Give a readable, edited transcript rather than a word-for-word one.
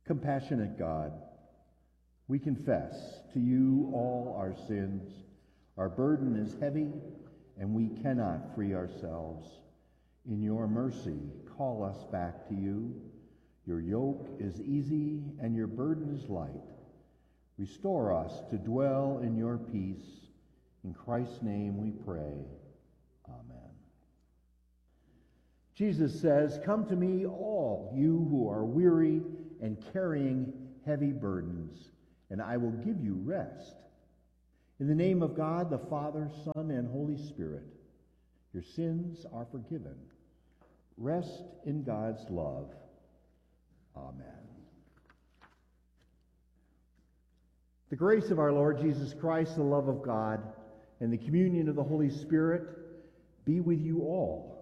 Compassionate God, we confess to you all our sins. Our burden is heavy, and we cannot free ourselves. In your mercy, call us back to you. Your yoke is easy, and your burden is light. Restore us to dwell in your peace. In Christ's name we pray. Amen. Jesus says, "Come to me, all you who are weary and carrying heavy burdens, and I will give you rest." In the name of God, the Father, Son, and Holy Spirit, your sins are forgiven. Rest in God's love. Amen. The grace of our Lord Jesus Christ, the love of God, and the communion of the Holy Spirit be with you all.